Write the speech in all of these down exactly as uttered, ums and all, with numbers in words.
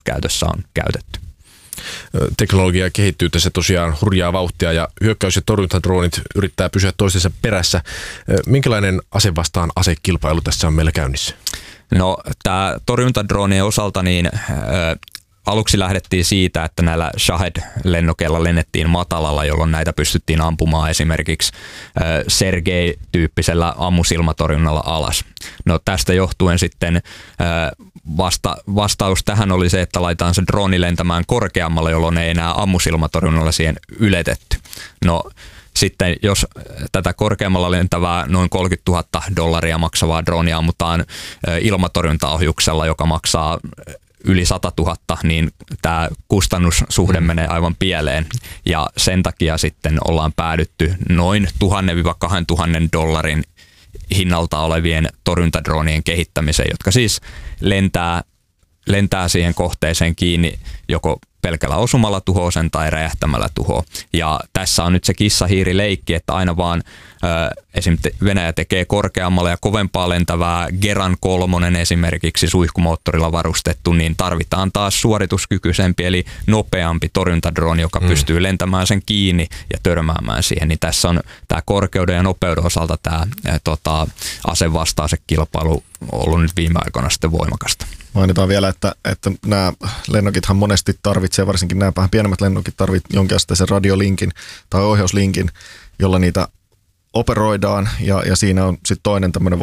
käytössä on käytetty. Teknologia kehittyy tässä tosiaan hurjaa vauhtia ja hyökkäys- ja torjuntadroonit yrittää pysyä toistensa perässä. Minkälainen ase vastaan asekilpailu tässä on meillä käynnissä? No tämä torjuntadroonien osalta niin äh, aluksi lähdettiin siitä, että näillä Shahed-lennokeilla lennettiin matalalla, jolloin näitä pystyttiin ampumaan esimerkiksi äh, Sergei-tyyppisellä ammusilmatorjunnalla alas. No tästä johtuen sitten äh, vasta, vastaus tähän oli se, että laitetaan se drooni lentämään korkeammalle, jolloin ei enää ammusilmatorjunnalla siihen yletetty. No sitten jos tätä korkeammalla lentävää noin kolmekymmentätuhatta dollaria maksavaa droonia ammutaan ilmatorjuntaohjuksella, joka maksaa yli sata tuhatta, niin tämä kustannussuhde mm. menee aivan pieleen. Ja sen takia sitten ollaan päädytty noin tuhannen–kaksituhatta dollarin hinnalta olevien torjuntadroonien kehittämiseen, jotka siis lentää, lentää siihen kohteeseen kiinni joko pelkällä osumalla tuhoa sen tai räjähtämällä tuhoa. Ja tässä on nyt se kissa-hiiri-leikki, että aina vaan ö, esimerkiksi Venäjä tekee korkeammalla ja kovempaa lentävää Geran kolmonen esimerkiksi suihkumoottorilla varustettu, niin tarvitaan taas suorituskykyisempi eli nopeampi torjuntadrooni, joka mm. pystyy lentämään sen kiinni ja törmäämään siihen. Niin tässä on tämä korkeuden ja nopeuden osalta tämä tota, asevastaisekilpailu ollut nyt viime aikoina sitten voimakasta. Mainitaan vielä, että, että nämä lennokithan monesti tarvitsee, varsinkin nämä vähän pienemmät lennokit tarvitsevat jonkinasteisen radiolinkin tai ohjauslinkin, jolla niitä operoidaan ja, ja siinä on sitten toinen tämmöinen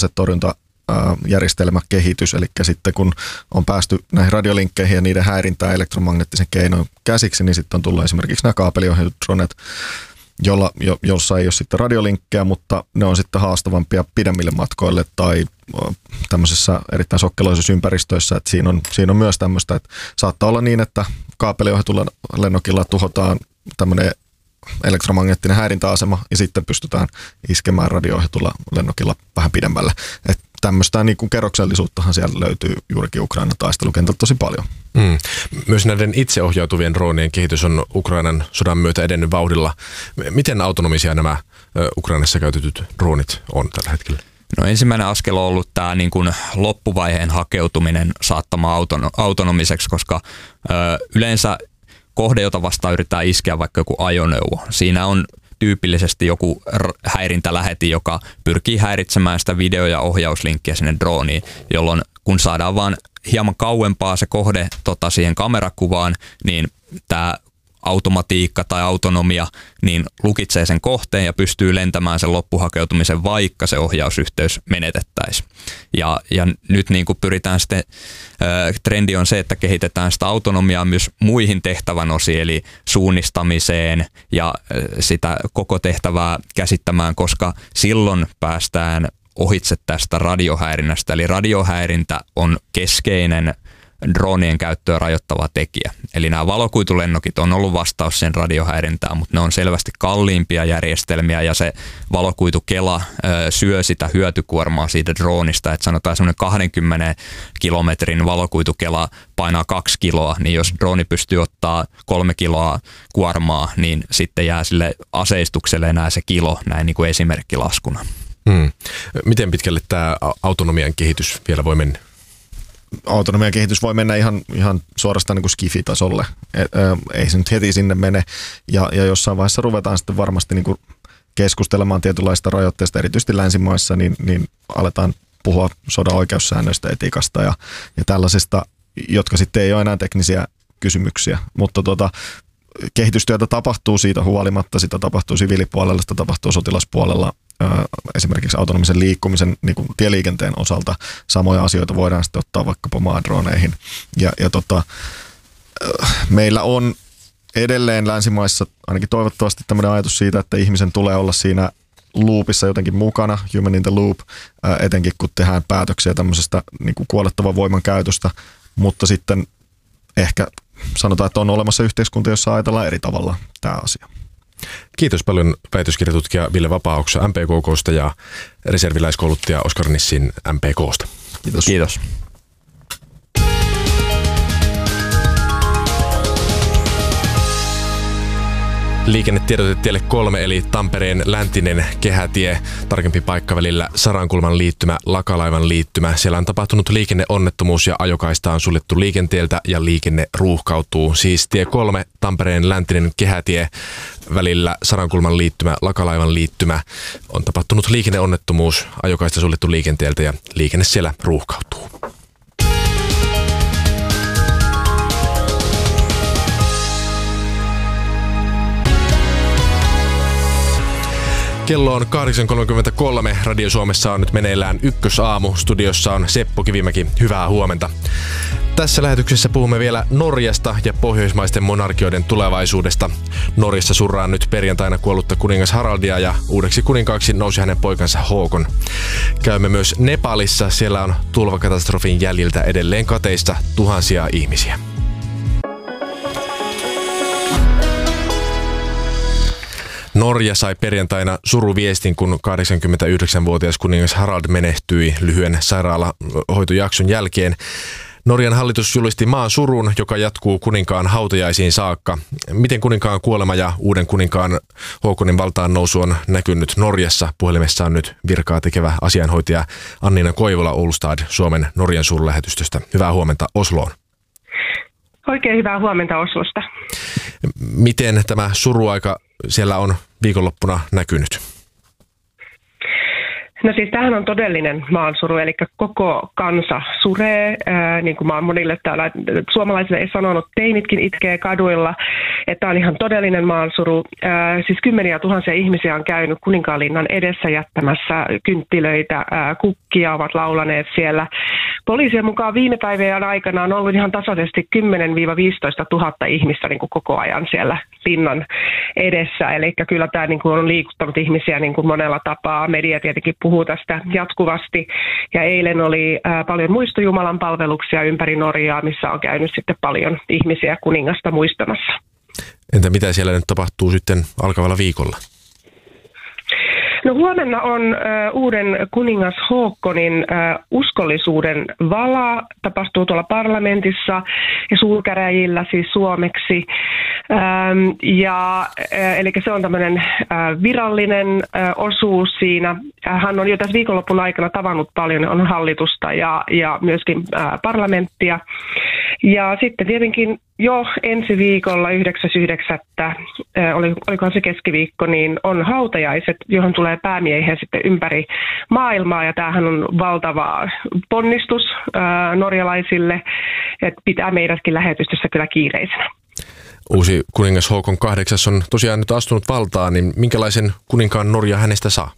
vasta-asetorjuntajärjestelmäkehitys, eli sitten kun on päästy näihin radiolinkkeihin ja niiden häirintään elektromagneettisen keinoin käsiksi, niin sitten on tullut esimerkiksi nämä kaapeliohjatut dronet, jolla, jo, jossa ei ole sitten radiolinkkejä, mutta ne on sitten haastavampia pidemmille matkoille tai tämmöisessä erittäin sokkeloisessa ympäristöissä, että siinä on, siinä on myös tämmöistä, että saattaa olla niin, että kaapeliohjatulla lennokilla tuhotaan tämmöinen elektromagneettinen häirintäasema ja sitten pystytään iskemään radio-ohjatulla lennokilla vähän pidemmällä. Että tämmöistä niin kuin kerroksellisuuttahan siellä löytyy juurikin Ukrainan taistelukentältä tosi paljon. Mm. Myös näiden itseohjautuvien droonien kehitys on Ukrainan sodan myötä edennyt vauhdilla. Miten autonomisia nämä Ukrainassa käytetyt droonit on tällä hetkellä? No ensimmäinen askel on ollut tämä niin kuin loppuvaiheen hakeutuminen saattamaan autono- autonomiseksi, koska ö, yleensä kohde, jota vastaan yritetään iskeä vaikka joku ajoneuvo. Siinä on tyypillisesti joku häirintäläheti, joka pyrkii häiritsemään sitä video- ja ohjauslinkkiä sinne drooniin, jolloin kun saadaan vaan hieman kauempaa se kohde tota, siihen kamerakuvaan, niin tämä automatiikka tai autonomia niin lukitsee sen kohteen ja pystyy lentämään sen loppuhakeutumisen, vaikka se ohjausyhteys menetettäisiin. Ja, ja nyt niin kuin pyritään sitten, äh, trendi on se, että kehitetään sitä autonomiaa myös muihin tehtävän osiin, eli suunnistamiseen ja äh, sitä koko tehtävää käsittämään, koska silloin päästään ohitse tästä radiohäirinnästä. Eli radiohäirintä on keskeinen droonien käyttöä rajoittava tekijä. Eli nämä valokuitulennokit on ollut vastaus sen radiohäirintään, mutta ne on selvästi kalliimpia järjestelmiä ja se valokuitukela ö, syö sitä hyötykuormaa siitä droonista, että sanotaan semmoinen kahdenkymmenen kilometrin valokuitukela painaa kaksi kiloa, niin jos drooni pystyy ottaa kolme kiloa kuormaa, niin sitten jää sille aseistukselle enää se kilo, näin niin kuin esimerkkilaskuna. Hmm. Miten pitkälle tämä autonomian kehitys vielä voi mennä? Autonomian kehitys voi mennä ihan, ihan suorastaan niin kuin skifi-tasolle. Ei se nyt heti sinne mene. Ja, ja jossain vaiheessa ruvetaan sitten varmasti niin kuin keskustelemaan tietynlaista rajoitteista, erityisesti länsimaissa, niin, niin aletaan puhua sodan oikeussäännöistä, etiikasta ja, ja tällaisista, jotka sitten ei ole enää teknisiä kysymyksiä. Mutta tuota, kehitystyötä tapahtuu siitä huolimatta, sitä tapahtuu siviilipuolella, sitä tapahtuu sotilaspuolella. Esimerkiksi autonomisen liikkumisen niin kuin tieliikenteen osalta samoja asioita voidaan sitten ottaa vaikkapa maadroneihin. Ja, ja tota, meillä on edelleen länsimaissa ainakin toivottavasti tämmöinen ajatus siitä, että ihmisen tulee olla siinä loopissa jotenkin mukana, human in the loop, etenkin kun tehdään päätöksiä tämmöisestä niin kuin kuolettavan voiman käytöstä, mutta sitten ehkä sanotaan, että on olemassa yhteiskunta, jossa ajatellaan eri tavalla tämä asia. Kiitos paljon väitöskirjatutkija Ville Vapaaoksa M P K K:sta ja reserviläiskouluttaja Oskar Nissin M P K:sta. Kiitos. Kiitos. Liikennetiedotetielle kolme eli Tampereen läntinen kehätie, tarkempi paikka välillä Sarankulman liittymä, Lakalaivan liittymä. Siellä on tapahtunut liikenneonnettomuus ja ajokaista on suljettu liikenteeltä ja liikenne ruuhkautuu. Siis tie kolme, Tampereen läntinen kehätie välillä Sarankulman liittymä, Lakalaivan liittymä. On tapahtunut liikenneonnettomuus, ajokaista suljettu liikenteeltä ja liikenne siellä ruuhkautuu. Kello on kahdeksan kolmekymmentäkolme. Radio Suomessa on nyt meneillään Ykkösaamu. Studiossa on Seppo Kivimäki. Hyvää huomenta. Tässä lähetyksessä puhumme vielä Norjasta ja pohjoismaisten monarkioiden tulevaisuudesta. Norjassa surraa nyt perjantaina kuollutta kuningas Haraldia ja uudeksi kuninkaaksi nousi hänen poikansa Håkon. Käymme myös Nepalissa. Siellä on tulvakatastrofin jäljiltä edelleen kateissa tuhansia ihmisiä. Norja sai perjantaina suruviestin, kun kahdeksankymmentäyhdeksänvuotias kuningas Harald menehtyi lyhyen sairaalahoitojakson jälkeen. Norjan hallitus julisti maan surun, joka jatkuu kuninkaan hautajaisiin saakka. Miten kuninkaan kuolema ja uuden kuninkaan Håkonin valtaan nousu on näkynyt Norjassa? Puhelimessa on nyt virkaa tekevä asianhoitaja Anniina Koivula Oulstad Suomen Norjan suurlähetystöstä. Hyvää huomenta Osloon. Oikein hyvää huomenta Oslosta. Miten tämä suruaika siellä on viikonloppuna näkynyt? No siis tämähän on todellinen maansuru, eli koko kansa suree, ää, niin kuin mä oon monille täällä suomalaisille ei sanonut, teinitkin itkee kaduilla, että on ihan todellinen maansuru. Ää, siis kymmeniä tuhansia ihmisiä on käynyt Kuninkaanlinnan edessä jättämässä kynttilöitä, ää, kukkia ovat laulaneet siellä. Poliisien mukaan viime päivien aikana on ollut ihan tasaisesti kymmenen viisitoista tuhatta ihmistä niin kuin koko ajan siellä linnan edessä. Eli kyllä tämä niin kuin on liikuttanut ihmisiä niin kuin monella tapaa. Media tietenkin puhuu tästä jatkuvasti. Ja eilen oli ää, paljon muistojumalan palveluksia ympäri Norjaa, missä on käynyt sitten paljon ihmisiä kuningasta muistamassa. Entä mitä siellä nyt tapahtuu sitten alkavalla viikolla? No huomenna on ö, uuden kuningas Håkonin ö, uskollisuuden vala, tapahtuu tuolla parlamentissa ja suurkäräjillä siis suomeksi. Ähm, ja, ö, eli se on tämmöinen ö, virallinen ö, osuus siinä. Hän on jo tässä viikonlopun aikana tavannut paljon on hallitusta ja, ja myöskin ö, parlamenttia. Ja sitten tietenkin jo ensi viikolla yhdeksäs yhdeksättä oli, olikohan se keskiviikko, niin on hautajaiset, johon tulee päämiehiä sitten ympäri maailmaa. Ja tämähän on valtava ponnistus ää, norjalaisille, että pitää meidätkin lähetystössä kyllä kiireisenä. Uusi kuningas Håkon kahdeksas on tosiaan nyt astunut valtaan, niin minkälaisen kuninkaan Norja hänestä saa?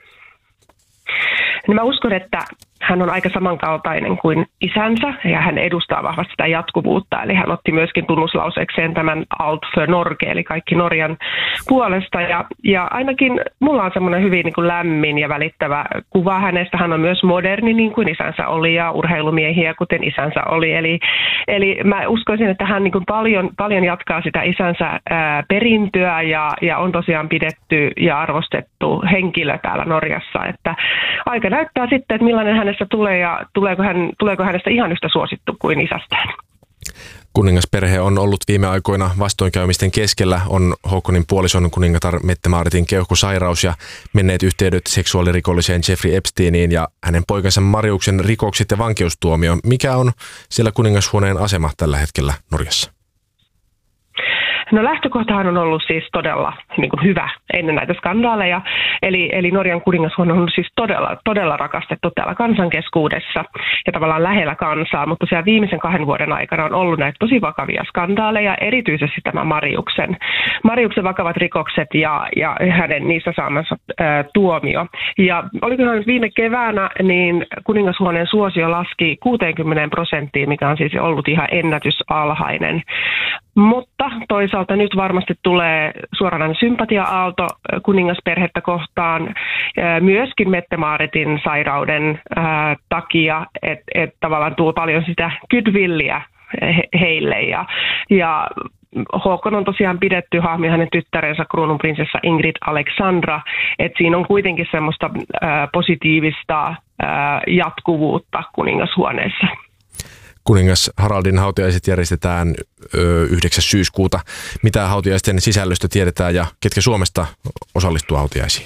Niin mä uskon, että hän on aika samankaltainen kuin isänsä ja hän edustaa vahvasti sitä jatkuvuutta. Eli hän otti myöskin tunnuslauseekseen tämän Alt för Norge, eli kaikki Norjan puolesta. Ja, ja ainakin mulla on semmoinen hyvin niin kuin lämmin ja välittävä kuva hänestä. Hän on myös moderni niin kuin isänsä oli ja urheilumiehiä kuten isänsä oli. Eli, eli mä uskoisin, että hän niin kuin paljon, paljon jatkaa sitä isänsä ää, perintöä ja, ja on tosiaan pidetty ja arvostettu henkilö täällä Norjassa. Että aika näyttää sitten, että millainen hänestä tulee ja tuleeko, hän, tuleeko hänestä ihan yhtä suosittu kuin isästään. Kuningasperhe on ollut viime aikoina vastoinkäymisten keskellä. On Håkonin puolison kuningatar Mette-Maaritin keuhkosairaus ja menneet yhteydet seksuaalirikolliseen Jeffrey Epsteiniin ja hänen poikansa Mariuksen rikokset ja vankeustuomio. Mikä on siellä kuningashuoneen asema tällä hetkellä Norjassa? No lähtökohtahan on ollut siis todella niin kuin hyvä ennen näitä skandaaleja. Eli, eli Norjan kuningashuone on siis todella, todella rakastettu täällä kansan keskuudessa ja tavallaan lähellä kansaa. Mutta siellä viimeisen kahden vuoden aikana on ollut näitä tosi vakavia skandaaleja, erityisesti tämä Mariuksen. Mariuksen vakavat rikokset ja, ja hänen niistä saamansa ää, tuomio. Ja olikohan nyt viime keväänä, niin kuningashuoneen suosio laski kuuteenkymmeneen prosenttiin, mikä on siis ollut ihan ennätysalhainen. Mutta toisaalta nyt varmasti tulee suoranainen sympatia-aalto kuningasperhettä kohtaan myöskin Mette-Maaritin sairauden ää, takia, että et tavallaan tuo paljon sitä goodwillia he, heille. Ja, ja Håkon on tosiaan pidetty hahmi hänen tyttärensä kruununprinsessa Ingrid Alexandra, että siinä on kuitenkin semmoista ää, positiivista ää, jatkuvuutta kuningashuoneessa. kuningas Haraldin hautajaiset järjestetään yhdeksäs syyskuuta. Mitä hautajaisten sisällöstä tiedetään ja ketkä Suomesta osallistuu hautajaisiin?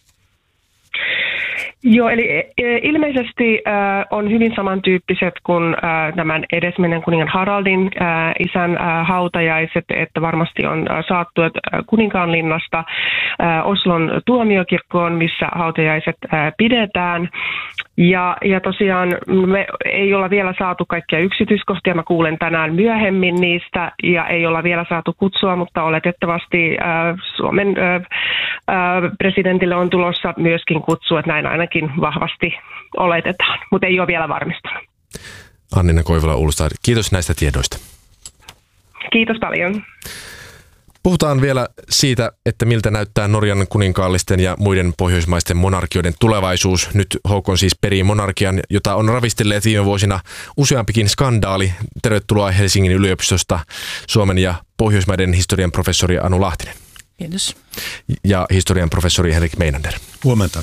Joo, eli ilmeisesti äh, on hyvin samantyyppiset kuin äh, tämän edesmenneen kuningan Haraldin äh, isän äh, hautajaiset, että varmasti on äh, saattuet äh, Kuninkaanlinnasta äh, Oslon tuomiokirkkoon, missä hautajaiset äh, pidetään. Ja, ja tosiaan me ei olla vielä saatu kaikkia yksityiskohtia, mä kuulen tänään myöhemmin niistä ja ei olla vielä saatu kutsua, mutta oletettavasti äh, Suomen äh, äh, presidentille on tulossa myöskin kutsu, että näin ainakin vahvasti oletetaan, mutta ei ole vielä varmistunut. Annina Koivula-Ullstad, kiitos näistä tiedoista. Kiitos paljon. Puhutaan vielä siitä, että miltä näyttää Norjan kuninkaallisten ja muiden pohjoismaisten monarkioiden tulevaisuus. Nyt Håkon siis perii monarkian, jota on ravistelleet viime vuosina useampikin skandaali. Tervetuloa Helsingin yliopistosta Suomen ja Pohjoismaiden historian professori Anu Lahtinen. Kiitos. Ja historian professori Henrik Meinander. Huomenta.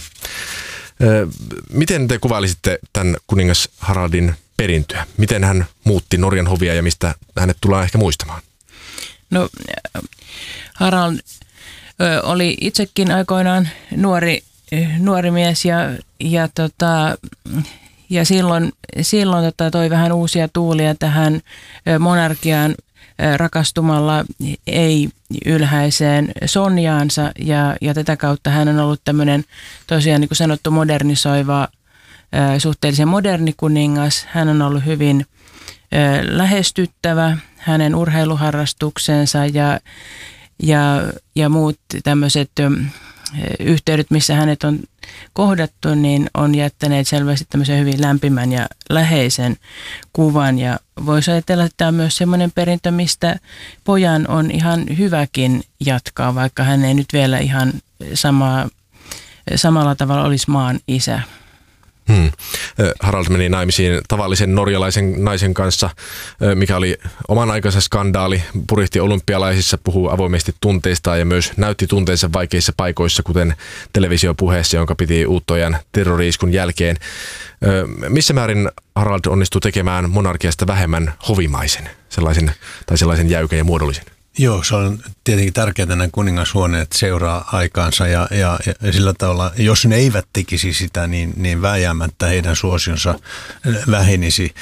Miten te kuvailisitte tämän kuningas Haraldin perintöä? Miten hän muutti Norjan hovia ja mistä hänet tullaan ehkä muistamaan? No, Harald ö, oli itsekin aikoinaan nuori, nuori mies ja, ja, tota, ja silloin, silloin tota, toi vähän uusia tuulia tähän monarkiaan rakastumalla ei ylhäiseen Sonjaansa ja, ja tätä kautta hän on ollut tämmöinen tosiaan niin kuin sanottu modernisoiva, suhteellisen moderni kuningas. Hän on ollut hyvin lähestyttävä, hänen urheiluharrastuksensa ja, ja, ja muut tämmöiset yhteydet, missä hänet on kohdattu, niin on jättäneet selvästi tämmöisen hyvin lämpimän ja läheisen kuvan. Ja voisi ajatella, että tämä on myös semmoinen perintö, mistä pojan on ihan hyväkin jatkaa, vaikka hän ei nyt vielä ihan sama, samalla tavalla olisi maan isä. Hmm. Harald meni naimisiin tavallisen norjalaisen naisen kanssa, mikä oli oman aikansa skandaali. Purihti olympialaisissa, puhuu avoimesti tunteistaan ja myös näytti tunteensa vaikeissa paikoissa, kuten televisiopuheessa, jonka piti Uuttojan terrori-iskun jälkeen. Missä määrin Harald onnistui tekemään monarkiasta vähemmän hovimaisen, sellaisen, tai sellaisen jäykän ja muodollisen? Joo, se on tietenkin tärkeää, että nämä kuningashuoneet seuraa aikaansa ja, ja, ja sillä tavalla, jos ne eivät tekisi sitä, niin, niin vääjäämättä heidän suosionsa vähenisi.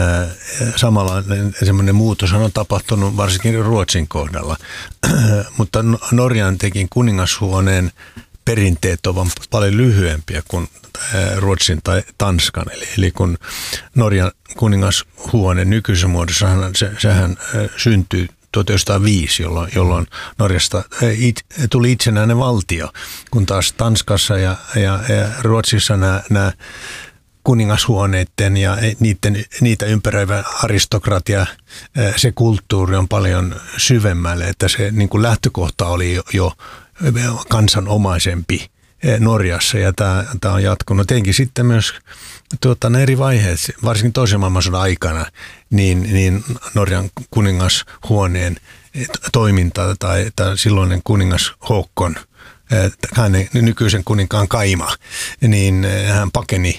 Samalla semmoinen muutos on tapahtunut varsinkin Ruotsin kohdalla, mutta Norjan tekin kuningashuoneen perinteet ovat paljon lyhyempiä kuin Ruotsin tai Tanskan. Eli, eli kun Norjan kuningashuone nykyisessä muodossa, se, sehän syntyi tuhatyhdeksänsataaviisi, jolloin, jolloin Norjasta it, tuli itsenäinen valtio, kun taas Tanskassa ja, ja, ja Ruotsissa nämä, nämä kuningashuoneiden ja niiden, niitä ympäröivä aristokratia, se kulttuuri on paljon syvemmälle, että se niin kuin lähtökohta oli jo, jo kansanomaisempi Norjassa ja tämä, tämä on jatkunut. Tietenkin sitten myös tuota, ne eri vaiheet, varsinkin toisen maailmansodan aikana, niin, niin Norjan kuningashuoneen toiminta tai, tai silloinen kuningas Håkon, hänen nykyisen kuninkaan Kaima, niin hän pakeni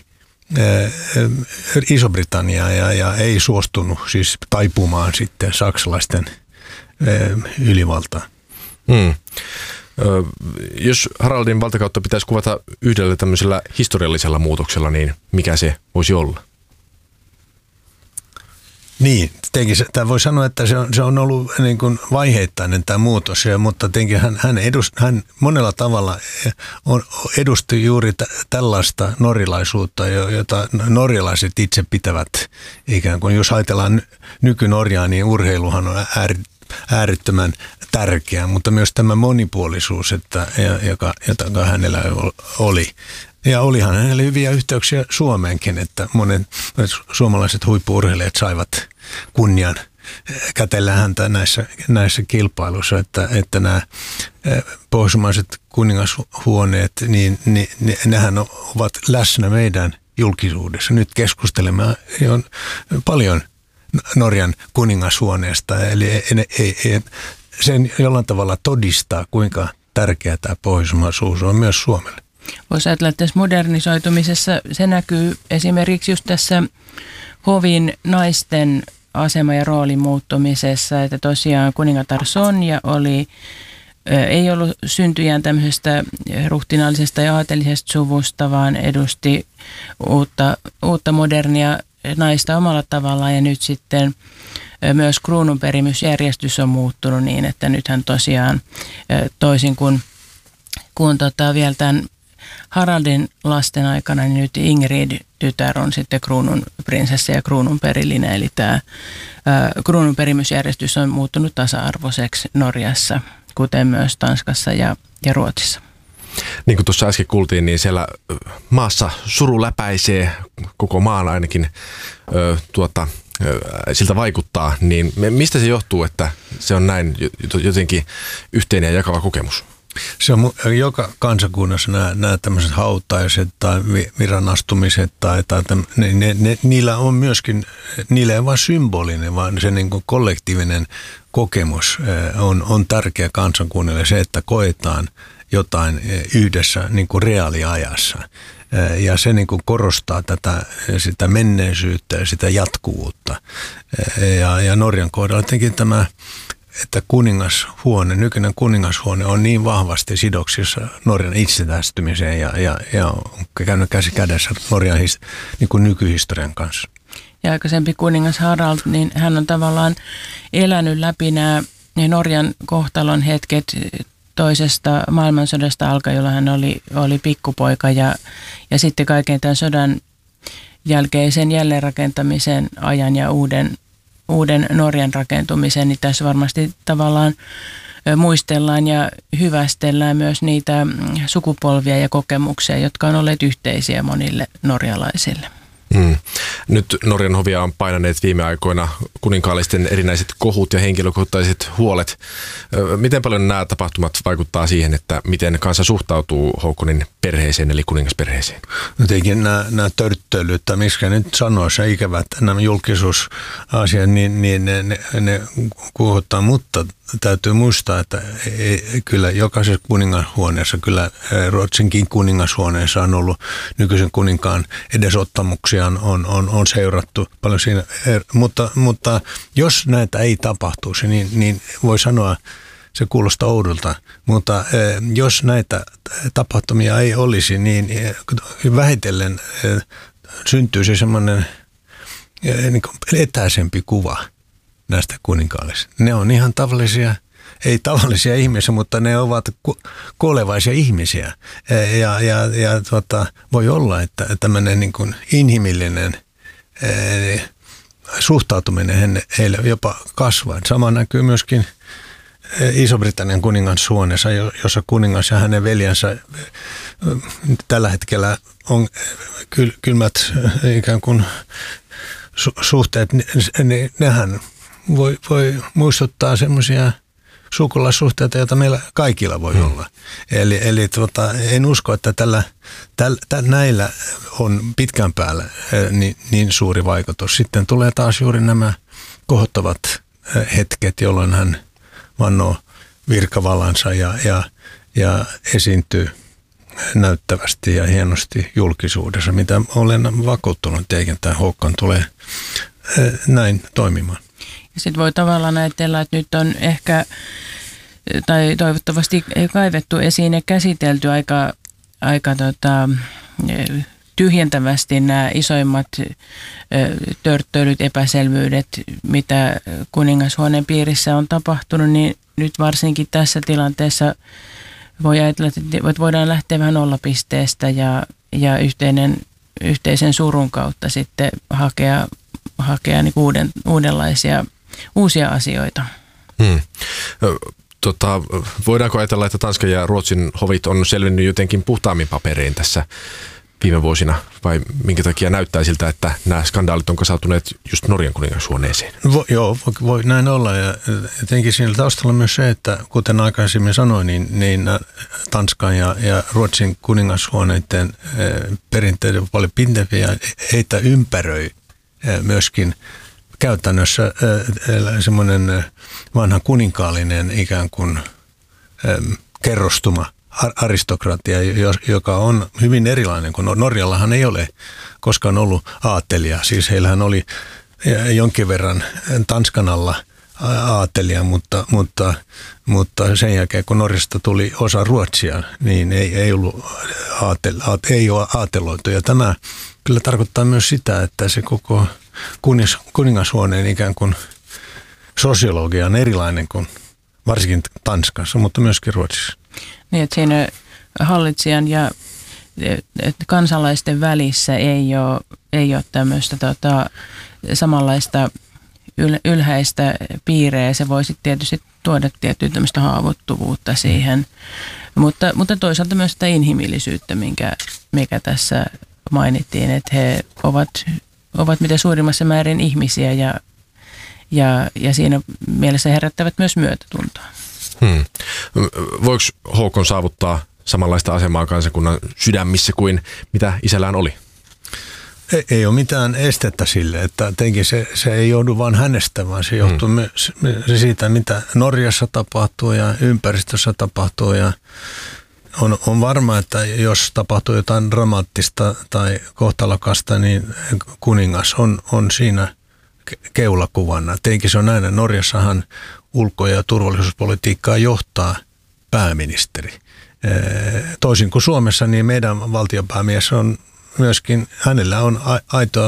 Iso-Britanniaa ja, ja ei suostunut siis taipumaan sitten saksalaisten ylivaltaan. Hmm. Jos Haraldin valtakautta pitäisi kuvata yhdellä tämmöisellä historiallisella muutoksella, niin mikä se voisi olla? Niin, tietenkin tämä voi sanoa, että se on, se on ollut niin kuin vaiheittainen tämä muutos, ja, mutta tietenkin hän, hän, edust, hän monella tavalla on, edusti juuri t- tällaista norjalaisuutta, jota norjalaiset itse pitävät ikään kuin, jos ajatellaan nyky-Norjaa, niin urheiluhan on ääri, äärettömän tärkeä, mutta myös tämä monipuolisuus, että, joka, joka hänellä oli. Ja olihan hänellä hyviä yhteyksiä Suomeenkin, että monet suomalaiset huippu-urheilijat saivat kunnian kätellä häntä näissä, näissä kilpailuissa, että, että nämä pohjoismaiset kuningashuoneet, niin, niin nehän ovat läsnä meidän julkisuudessa. Nyt keskustelemme on paljon Norjan kuningashuoneesta, eli ei, ei, ei, sen jollain tavalla todistaa, kuinka tärkeä tämä pohjoismaisuus on myös Suomelle. voisi ajatella, että tässä modernisoitumisessa se näkyy esimerkiksi just tässä hovin naisten asema ja roolin muuttumisessa, että tosiaan kuningatar Sonja oli, ei ollut syntyjään tämmöisestä ruhtinaallisesta ja aatelisesta suvusta, vaan edusti uutta, uutta modernia naista omalla tavallaan, ja nyt sitten myös kruununperimysjärjestys on muuttunut niin, että nythän tosiaan toisin kuin, kuin tota vielä tämän Haraldin lasten aikana, niin nyt Ingrid-tytär on sitten kruunun prinsessa ja kruunun perillinen, eli tämä kruunun perimysjärjestys on muuttunut tasa-arvoiseksi Norjassa, kuten myös Tanskassa ja, ja Ruotsissa. Niin kuin tuossa äsken kuultiin, niin siellä maassa suru läpäisee, koko maan ainakin ö, tuota, ö, siltä vaikuttaa, niin mistä se johtuu, että se on näin jotenkin yhteinen ja jakava kokemus? Se on joka kansakunnassa nämä, nämä tämmöiset hautaiset tai viranastumiset tai, tai täm, ne, ne, ne, niillä on myöskin, niillä ei ole vain symbolinen, vaan se niin kuin kollektiivinen kokemus on, on tärkeä kansakunnalle, se, että koetaan jotain yhdessä niin kuin reaaliajassa. Ja se niin kuin korostaa tätä, sitä menneisyyttä ja sitä jatkuvuutta. Ja, ja Norjan kohdalla jotenkin tämä, että kuningashuone, nykyinen kuningashuone on niin vahvasti sidoksissa Norjan itsenäistymiseen ja, ja, ja on käynyt käsi kädessä Norjan his, niin kuin nykyhistorian kanssa. Ja aikaisempi kuningas Harald, niin hän on tavallaan elänyt läpi nämä Norjan kohtalon hetket toisesta maailmansodasta alkaen, jolloin hän oli, oli pikkupoika ja, ja sitten kaiken tämän sodan jälkeisen jälleenrakentamisen ajan ja uuden, uuden Norjan rakentumisen, niin tässä varmasti tavallaan muistellaan ja hyvästellään myös niitä sukupolvia ja kokemuksia, jotka on olleet yhteisiä monille norjalaisille. Mm. Nyt Norjan hovia on painaneet viime aikoina kuninkaallisten erinäiset kohut ja henkilökohtaiset huolet. Miten paljon nämä tapahtumat vaikuttaa siihen, että miten kansa suhtautuu Houkonin perheeseen eli kuningasperheeseen? Jotenkin nämä, nämä törttöilyt, tai miskä nyt sanoisi, ja ikävät nämä julkisuusasiat, niin, niin ne, ne, ne kuuhuttaa, mutta täytyy muistaa, että ei, kyllä jokaisessa kuningashuoneessa, kyllä Ruotsinkin kuningashuoneessa on ollut nykyisen kuninkaan edesottamuksia on, on, on seurattu paljon siinä, mutta, mutta jos näitä ei tapahtuisi, niin, niin voi sanoa, se kuulostaa oudolta, mutta jos näitä tapahtumia ei olisi, niin vähitellen syntyisi semmoinen niin kuin etäisempi kuva näistä kuninkaallisista. Ne on ihan tavallisia, ei tavallisia ihmisiä, mutta ne ovat kuolevaisia ihmisiä. Ja, ja, ja tuota, voi olla, että tämmöinen niin kuin inhimillinen e, suhtautuminen heille jopa kasvaa. Sama näkyy myöskin Iso-Britannian kuningashuoneessa, jossa kuningas ja hänen veljensä tällä hetkellä on kylmät ikään kuin suhteet. Ne, nehän voi, voi muistuttaa semmoisia sukulaissuhteita, joita meillä kaikilla voi hmm. olla. Eli, eli tuota, en usko, että tällä, tällä, tällä, näillä on pitkän päällä niin, niin suuri vaikutus. Sitten tulee taas juuri nämä kohottavat hetket, jolloin hän vannoo virkavallansa ja, ja, ja esiintyy näyttävästi ja hienosti julkisuudessa, mitä olen vakuuttunut, eikä tämä Håkon tulee näin toimimaan. Sitten voi tavallaan ajatella, että nyt on ehkä, tai toivottavasti kaivettu esiin ja käsitelty aika, aika tota, tyhjentävästi nämä isoimmat törttöilyt, epäselvyydet, mitä kuningashuoneen piirissä on tapahtunut, niin nyt varsinkin tässä tilanteessa voi ajatella, että voidaan lähteä vähän nollapisteestä ja, ja yhteinen, yhteisen surun kautta sitten hakea, hakea niin uuden, uudenlaisia uusia asioita. Hmm. Tota, voidaanko ajatella, että Tanskan ja Ruotsin hovit on selvinnyt jotenkin puhtaammin paperein tässä viime vuosina, vai minkä takia näyttää siltä, että nämä skandaalit on kasautuneet just Norjan kuningashuoneeseen? Vo, joo, voi, voi näin olla, ja jotenkin siinä taustalla myös se, että kuten aikaisemmin sanoin, niin, niin Tanskan ja, ja Ruotsin kuningashuoneiden eh, perinteet on paljon pinteviä, heitä ympäröi eh, myöskin käytännössä äh, semmoinen vanha kuninkaallinen ikään kuin äh, kerrostuma aristokratia, joka on hyvin erilainen, kun Norjallahan ei ole koskaan ollut aatelia. Siis heillähän oli jonkin verran Tanskan alla aatelia, mutta, mutta, mutta sen jälkeen kun Norjasta tuli osa Ruotsia, niin ei, ei ollut aatel, aate, ei ole aateloitu. Ja tämä kyllä tarkoittaa myös sitä, että se koko kuningas, kuningashuoneen ikään kuin sosiologia on erilainen kuin varsinkin Tanskassa, mutta myöskin Ruotsissa. Niin, että siinä hallitsijan ja kansalaisten välissä ei ole, ei ole tämmöistä tota, samanlaista yl, ylhäistä piirejä. Se voisi tietysti tuoda tiettyä tämmöistä haavoittuvuutta siihen, mutta, mutta toisaalta myös sitä inhimillisyyttä, minkä, mikä tässä mainittiin, että he ovat, ovat mitä suurimmassa määrin ihmisiä ja Ja, ja siinä mielessä herättävät myös myötätuntoa. Hmm. Voiko Håkon saavuttaa samanlaista asemaa kansakunnan sydämissä kuin mitä isällään oli? Ei, ei ole mitään estettä sille, että tietenkin se, se ei joudu vain hänestä, vaan se johtuu hmm. myös siitä, mitä Norjassa tapahtuu ja ympäristössä tapahtuu. Ja on, on varma, että jos tapahtuu jotain dramaattista tai kohtalokasta, niin kuningas on, on siinä keulakuvana. Tietenkin se on näin, Norjassahan ulko- ja turvallisuuspolitiikkaa johtaa pääministeri. Toisin kuin Suomessa, niin meidän valtionpäämies on myöskin, hänellä on aitoa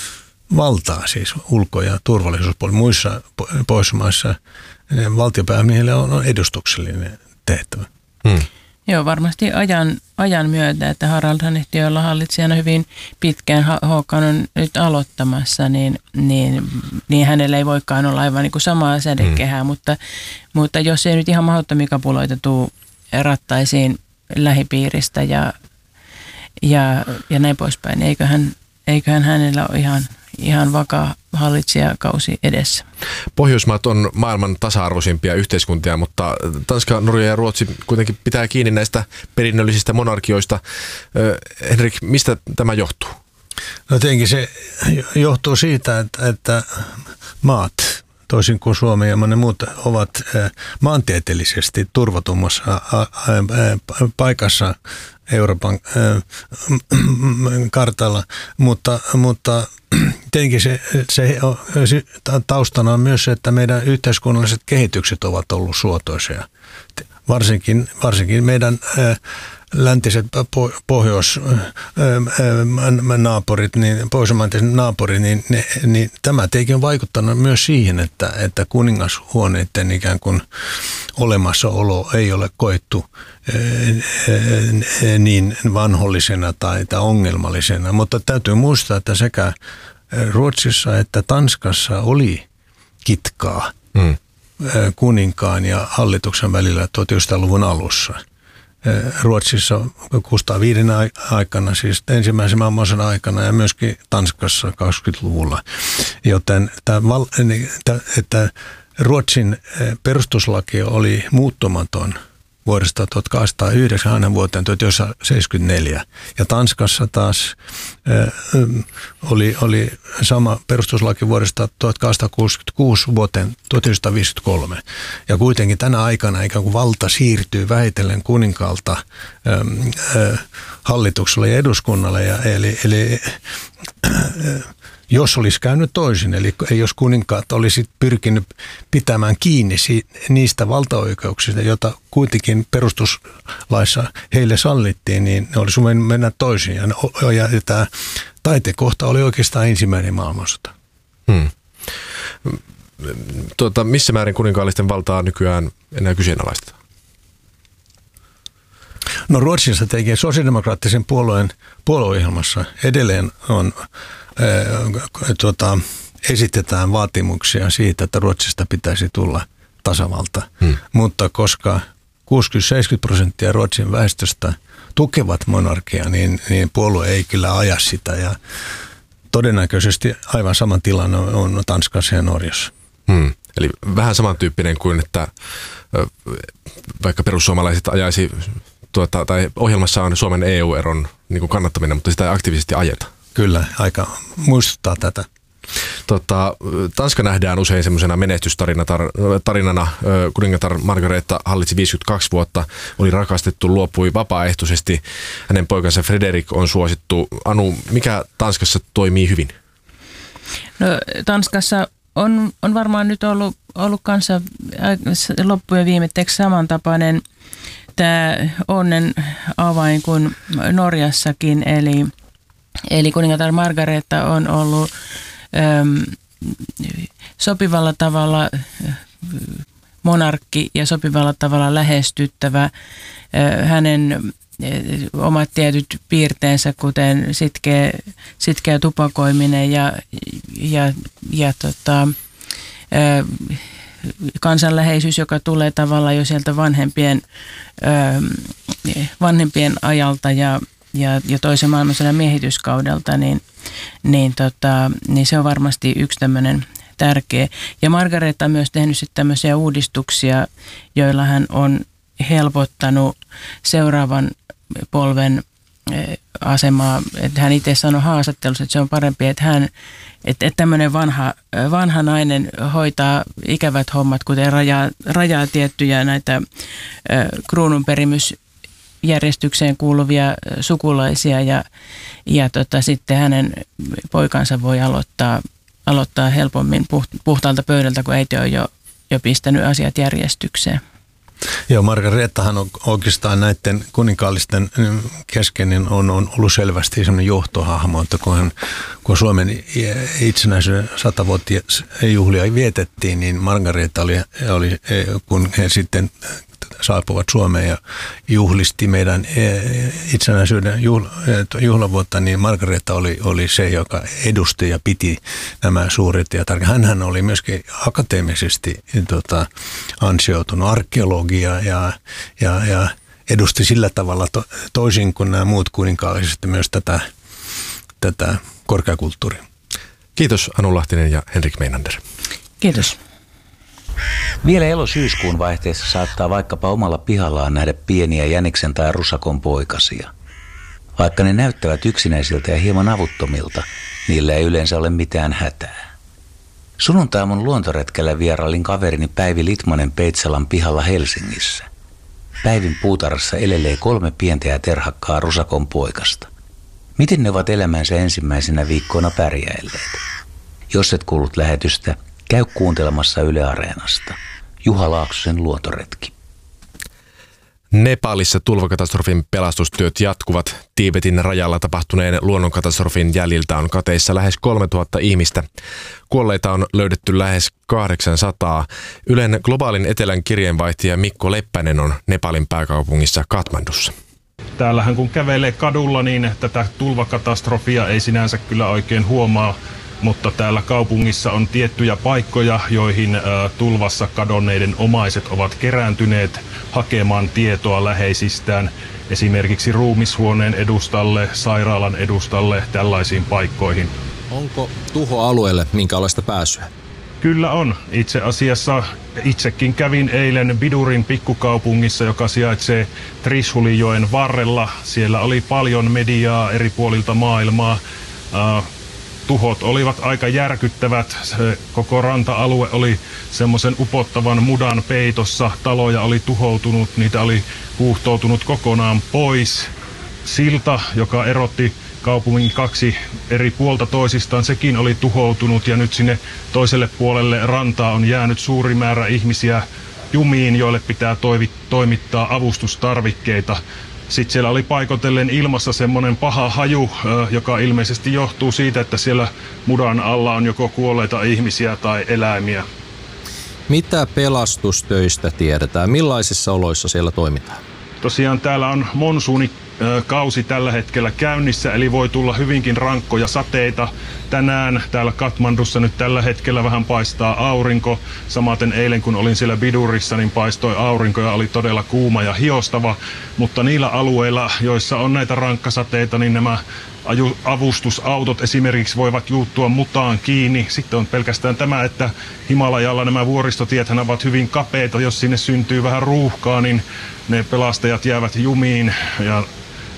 valtaa siis ulko- ja turvallisuuspolitiikkaa. Muissa Pohjoismaissa valtionpäämiehellä on edustuksellinen tehtävä. Hmm. Joo, varmasti ajan, ajan myötä, että Haraldhan ehti olla hallitsijana hyvin pitkään, Håkon on nyt aloittamassa, niin, niin, niin hänellä ei voikaan olla aivan niin kuin samaa sädekehää, mm. mutta, mutta jos ei nyt ihan mahdottomia kapuloita tule rattaisiin lähipiiristä ja, ja, ja näin poispäin, niin eiköhän, eiköhän hänellä ole ihan, ihan vakaa hallitsijakausi edessä. Pohjoismaat on maailman tasa-arvoisimpia yhteiskuntia, mutta Tanska, Norja ja Ruotsi kuitenkin pitää kiinni näistä perinnöllisistä monarkioista. Henrik, mistä tämä johtuu? No tietenkin se johtuu siitä, että, että maat, toisin kuin Suomi ja monet muut, ovat maantieteellisesti turvatummassa paikassa Euroopan kartalla, mutta, mutta tietenkin se, se taustana on myös se, että meidän yhteiskunnalliset kehitykset ovat olleet suotoisia. Varsinkin, varsinkin meidän läntiset pohjoisnaapurit, niin, pohjoismaiden naapurit, niin, ne, niin tämä tietenkin on vaikuttanut myös siihen, että, että kuningashuoneiden ikään kuin olemassaolo ei ole koettu niin vanhollisena tai, tai ongelmallisena. Mutta täytyy muistaa, että sekä Ruotsissa että Tanskassa oli kitkaa mm. kuninkaan ja hallituksen välillä tuhatyhdeksänsataaluvun alussa. Ruotsissa kuusikymmentäviisi aikana, siis ensimmäisen maailmansodan aikana ja myöskin Tanskassa kaksikymmentäluvulla. Joten tämä, että Ruotsin perustuslaki oli muuttumaton vuodesta tuhatkahdeksansataayhdeksän aina vuoteen tuhatyhdeksänsataaseitsemänkymmentäneljä. Ja Tanskassa taas äh, oli, oli sama perustuslaki vuodesta tuhatkahdeksansataakuusikymmentäkuusi vuoteen tuhatyhdeksänsataaviisikymmentäkolme. Ja kuitenkin tänä aikana ikään kuin valta siirtyy vähitellen kuninkaalta äh, äh, hallitukselle ja eduskunnalle. Ja, eli eli äh, jos olisi käynyt toisin, eli jos kuninkaat olisi pyrkinyt pitämään kiinni niistä valtaoikeuksista, joita kuitenkin perustuslaissa heille sallittiin, niin ne olisi voinut mennä toisin. Ja, ja, ja tämä taitekohta oli oikeastaan ensimmäinen maailmansota. Hmm. Tuota, missä määrin kuninkaallisten valtaa nykyään enää kyseenalaistetaan? No Ruotsissa tekee sosiaalidemokraattisen puolueen puolueohjelmassa edelleen on Tuota, esitetään vaatimuksia siitä, että Ruotsista pitäisi tulla tasavalta. Hmm. Mutta koska kuusikymmentä seitsemänkymmentä prosenttia Ruotsin väestöstä tukevat monarkiaa, niin, niin puolue ei kyllä aja sitä. Ja todennäköisesti aivan saman tilanne on Tanskassa ja Norjassa. Hmm. Eli vähän samantyyppinen kuin, että vaikka perussuomalaiset ajaisi, tuota, tai ohjelmassa on Suomen E U-eron niin kuin kannattaminen, mutta sitä ei aktiivisesti ajeta. Kyllä, aika muistuttaa tätä. Tota, Tanska nähdään usein semmoisena menestystarinana. Kuningatar Margareta hallitsi viisikymmentäkaksi vuotta, oli rakastettu, luopui vapaaehtoisesti. Hänen poikansa Frederik on suosittu. Anu, mikä Tanskassa toimii hyvin? No, Tanskassa on, on varmaan nyt ollut, ollut kanssa loppujen viimetteeksi samantapainen tämä onnen avain kuin Norjassakin, eli, eli kuningatar Margareta on ollut äm, sopivalla tavalla monarkki ja sopivalla tavalla lähestyttävä. Äh, hänen omat tietyt piirteensä, kuten sitkeä, sitkeä tupakoiminen ja, ja, ja tota, kansanläheisyys, joka tulee tavallaan jo sieltä vanhempien, vanhempien ajalta ja, ja, ja toisen maailmansodan miehityskaudelta, niin, niin, tota, niin se on varmasti yksi tämmöinen tärkeä. Ja Margareta on myös tehnyt sitten tämmöisiä uudistuksia, joilla hän on helpottanut seuraavan polven asemaa. Että hän itse sanoi haastattelussa, että se on parempi, että hän, että, että tämmöinen vanha, vanha nainen hoitaa ikävät hommat, kuten rajaa, rajaa tiettyjä näitä kruununperimysjärjestykseen kuuluvia sukulaisia ja, ja tota, sitten hänen poikansa voi aloittaa, aloittaa helpommin puhtaalta pöydältä, kun äiti on jo, jo pistänyt asiat järjestykseen. Joo, Margarettahan on oikeastaan näiden kuninkaallisten kesken niin on, on ollut selvästi sellainen johtohahmo, että kun, hän, kun Suomen itsenäisyyden satavuotisjuhlia vietettiin, niin Margareta oli, oli, kun he sitten saapuvat Suomeen ja juhlisti meidän itsenäisyyden juhlavuotta, niin Margareta oli, oli se, joka edusti ja piti nämä suuret ja tärkeät. Hänhän oli myöskin akateemisesti tota, ansioitunut arkeologia ja, ja, ja edusti sillä tavalla to, toisin kuin nämä muut kuninkaallisesti myös tätä, tätä korkeakulttuuria. Kiitos Anu Lahtinen ja Henrik Meinander. Kiitos. Vielä elo-syyskuun vaihteessa saattaa vaikkapa omalla pihallaan nähdä pieniä jäniksen tai rusakon poikasia. Vaikka ne näyttävät yksinäisiltä ja hieman avuttomilta, niillä ei yleensä ole mitään hätää. Sunnuntaiaamun luontoretkellä vierailin kaverini Päivi Litmanen Peitsalan pihalla Helsingissä. Päivin puutarhassa elelee kolme pientä ja terhakkaa rusakon poikasta. Miten ne ovat elämänsä ensimmäisenä viikkoina pärjäilleet? Jos et kuullut lähetystä, käy kuuntelemassa Yle Areenasta. Juha Laaksosen luontoretki. Nepalissa tulvakatastrofin pelastustyöt jatkuvat. Tiibetin rajalla tapahtuneen luonnonkatastrofin jäljiltä on kateissa lähes kolmetuhatta ihmistä. Kuolleita on löydetty lähes kahdeksansataa. Ylen globaalin etelän kirjeenvaihtaja Mikko Leppänen on Nepalin pääkaupungissa Kathmandussa. Täällähän kun kävelee kadulla, niin tätä tulvakatastrofia ei sinänsä kyllä oikein huomaa. Mutta täällä kaupungissa on tiettyjä paikkoja, joihin ä, tulvassa kadonneiden omaiset ovat kerääntyneet hakemaan tietoa läheisistään. Esimerkiksi ruumishuoneen edustalle, sairaalan edustalle, tällaisiin paikkoihin. Onko tuhoalueelle minkälaista pääsyä? Kyllä on. Itse asiassa itsekin kävin eilen Bidurin pikkukaupungissa, joka sijaitsee Trishulijoen varrella. Siellä oli paljon mediaa eri puolilta maailmaa. Ä, Tuhot olivat aika järkyttävät. Se koko ranta-alue oli semmoisen upottavan mudan peitossa. Taloja oli tuhoutunut, niitä oli huuhtoutunut kokonaan pois. Silta, joka erotti kaupungin kaksi eri puolta toisistaan, sekin oli tuhoutunut ja nyt sinne toiselle puolelle rantaa on jäänyt suuri määrä ihmisiä jumiin, joille pitää toimittaa avustustarvikkeita. Sitten siellä oli paikotellen ilmassa semmoinen paha haju, joka ilmeisesti johtuu siitä, että siellä mudan alla on joko kuolleita ihmisiä tai eläimiä. Mitä pelastustöistä tiedetään? Millaisissa oloissa siellä toimitaan? Tosiaan täällä on monsuunikausi tällä hetkellä käynnissä, eli voi tulla hyvinkin rankkoja sateita. Tänään täällä Kathmandussa nyt tällä hetkellä vähän paistaa aurinko. Samaten eilen kun olin siellä Bidurissa, niin paistoi aurinko ja oli todella kuuma ja hiostava. Mutta niillä alueilla, joissa on näitä rankkasateita, niin nämä avustusautot esimerkiksi voivat juuttua mutaan kiinni. Sitten on pelkästään tämä, että Himalajalla nämä vuoristotiethän ovat hyvin kapeita. Jos sinne syntyy vähän ruuhkaa, niin ne pelastajat jäävät jumiin ja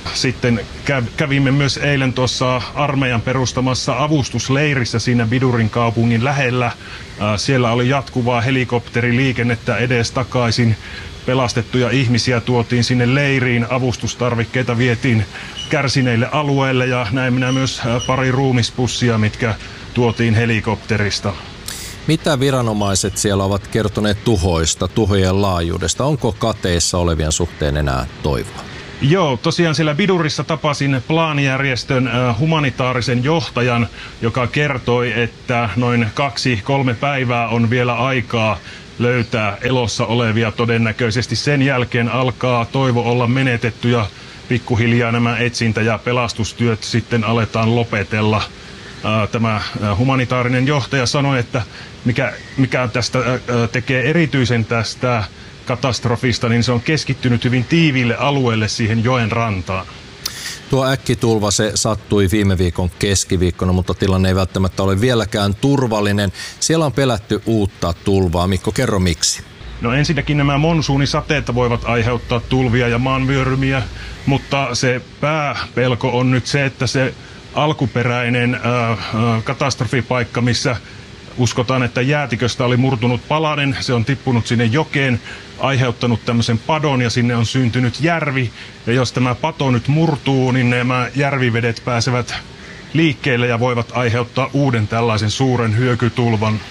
sitten kävimme myös eilen tuossa armeijan perustamassa avustusleirissä siinä Bidurin kaupungin lähellä. Siellä oli jatkuvaa helikopteriliikennettä edes takaisin. Pelastettuja ihmisiä tuotiin sinne leiriin, avustustarvikkeita vietiin kärsineille alueille ja näin minä myös pari ruumispussia, mitkä tuotiin helikopterista. Mitä viranomaiset siellä ovat kertoneet tuhoista, tuhojen laajuudesta? Onko kateissa olevien suhteen enää toivoa? Joo, tosiaan siellä Bidurissa tapasin Plan-järjestön humanitaarisen johtajan, joka kertoi, että noin kaksi, kolme päivää on vielä aikaa löytää elossa olevia todennäköisesti. Sen jälkeen alkaa toivo olla menetetty ja pikkuhiljaa nämä etsintä- ja pelastustyöt sitten aletaan lopetella. Tämä humanitaarinen johtaja sanoi, että mikä, mikä tästä tekee erityisen tästä katastrofista, niin se on keskittynyt hyvin tiiviille alueelle siihen joen rantaan. Tuo äkkitulva se sattui viime viikon keskiviikkona, mutta tilanne ei välttämättä ole vieläkään turvallinen. Siellä on pelätty uutta tulvaa. Mikko, kerro miksi? No ensinnäkin nämä monsuunisateet voivat aiheuttaa tulvia ja maanvyörymiä, mutta se pääpelko on nyt se, että se alkuperäinen äh, äh, katastrofipaikka, missä uskotaan, että jäätiköstä oli murtunut palanen, se on tippunut sinne jokeen, aiheuttanut tämmöisen padon ja sinne on syntynyt järvi. Ja jos tämä pato nyt murtuu, niin nämä järvivedet pääsevät liikkeelle ja voivat aiheuttaa uuden tällaisen suuren hyökytulvan.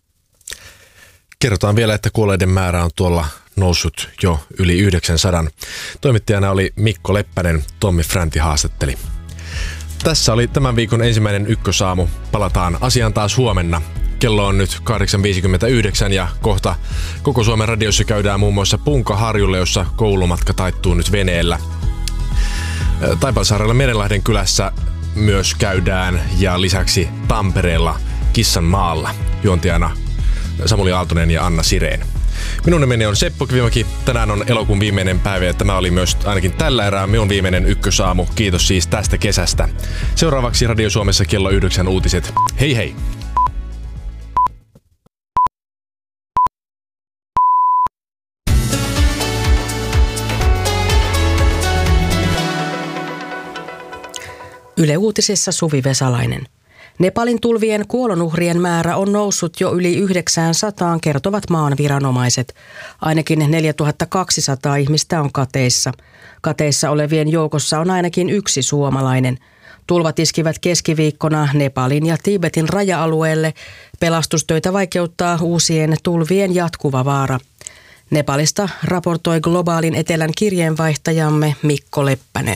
Kerrotaan vielä, että kuolleiden määrä on tuolla noussut jo yli yhdeksänsataa. Toimittajana oli Mikko Leppänen, Tommi Fränti haastatteli. Tässä oli tämän viikon ensimmäinen Ykkösaamu. Palataan asiaan taas huomenna. Kello on nyt kahdeksan viisikymmentäyhdeksän ja kohta koko Suomen radiossa käydään muun muassa Punkaharjulle, jossa koulumatka taittuu nyt veneellä. Taipalsaarella Merenlahden kylässä myös käydään ja lisäksi Tampereella Kissanmaalla. Juontajana Samuli Aaltonen ja Anna Sireen. Minun nimeni on Seppo Kivimäki. Tänään on elokuun viimeinen päivä ja tämä oli myös ainakin tällä erää minun viimeinen Ykkösaamu. Kiitos siis tästä kesästä. Seuraavaksi Radio Suomessa kello yhdeksän uutiset. Hei hei! Yle Uutisissa Suvi Vesalainen. Nepalin tulvien kuolonuhrien määrä on noussut jo yli yhdeksänsataan, kertovat maan viranomaiset. Ainakin neljätuhattakaksisataa ihmistä on kateissa. Kateissa olevien joukossa on ainakin yksi suomalainen. Tulvat iskivät keskiviikkona Nepalin ja Tibetin raja-alueelle. Pelastustöitä vaikeuttaa uusien tulvien jatkuva vaara. Nepalista raportoi Globaalin etelän kirjeenvaihtajamme Mikko Leppänen.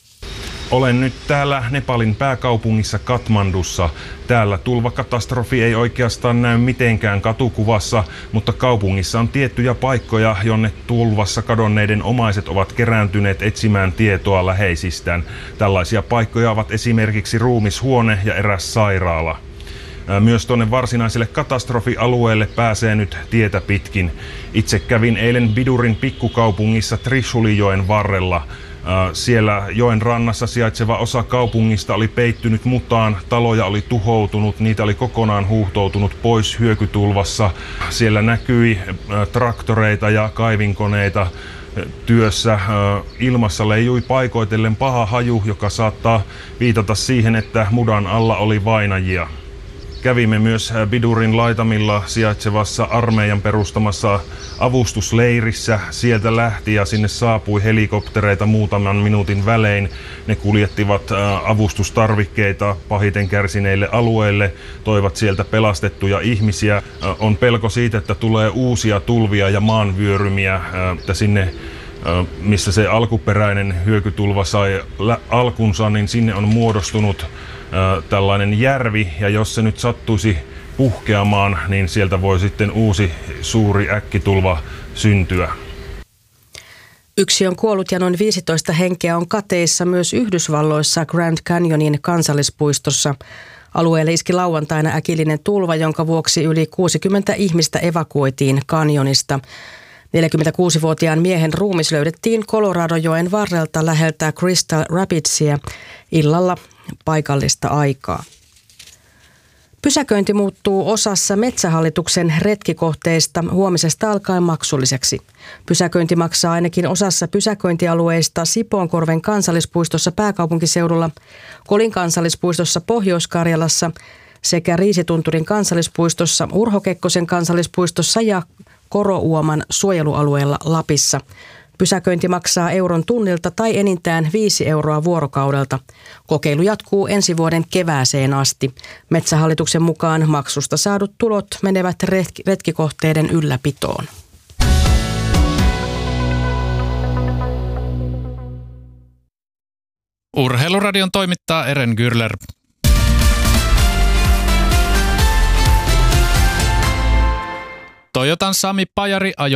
Olen nyt täällä Nepalin pääkaupungissa Katmandussa. Täällä tulvakatastrofi ei oikeastaan näy mitenkään katukuvassa, mutta kaupungissa on tiettyjä paikkoja, jonne tulvassa kadonneiden omaiset ovat kerääntyneet etsimään tietoa läheisistään. Tällaisia paikkoja ovat esimerkiksi ruumishuone ja eräs sairaala. Myös tuonne varsinaiselle katastrofialueelle pääsee nyt tietä pitkin. Itse kävin eilen Bidurin pikkukaupungissa Trishulijoen varrella. Siellä joen rannassa sijaitseva osa kaupungista oli peittynyt mutaan, taloja oli tuhoutunut, niitä oli kokonaan huuhtoutunut pois hyökytulvassa. Siellä näkyi traktoreita ja kaivinkoneita työssä. Ilmassa leijui paikoitellen paha haju, joka saattaa viitata siihen, että mudan alla oli vainajia. Kävimme myös Bidurin laitamilla sijaitsevassa armeijan perustamassa avustusleirissä. Sieltä lähti ja sinne saapui helikoptereita muutaman minuutin välein. Ne kuljettivat avustustarvikkeita pahiten kärsineille alueille, toivat sieltä pelastettuja ihmisiä. On pelko siitä, että tulee uusia tulvia ja maanvyörymiä, että sinne missä se alkuperäinen hyökytulva sai alkunsa, niin sinne on muodostunut tällainen järvi, ja jos se nyt sattuisi puhkeamaan, niin sieltä voi sitten uusi suuri äkkitulva syntyä. Yksi on kuollut ja noin viisitoista henkeä on kateissa myös Yhdysvalloissa Grand Canyonin kansallispuistossa. Alueelle iski lauantaina äkillinen tulva, jonka vuoksi yli kuusikymmentä ihmistä evakuoitiin kanjonista. neljäkymmentäkuusivuotiaan miehen ruumis löydettiin Coloradojoen varrelta läheltä Crystal Rapidsia illalla paikallista aikaa. Pysäköinti muuttuu osassa Metsähallituksen retkikohteista huomisesta alkaen maksulliseksi. Pysäköinti maksaa ainakin osassa pysäköintialueista Sipoonkorven kansallispuistossa pääkaupunkiseudulla, Kolin kansallispuistossa Pohjois-Karjalassa sekä Riisitunturin kansallispuistossa, Urho Kekkosen kansallispuistossa ja Korouoman suojelualueella Lapissa. Pysäköinti maksaa euron tunnilta tai enintään viisi euroa vuorokaudelta. Kokeilu jatkuu ensi vuoden kevääseen asti. Metsähallituksen mukaan maksusta saadut tulot menevät retki- retkikohteiden ylläpitoon. Urheiluradion toimittaa Eren Gürler. Toyotan Sami Pajari ajoi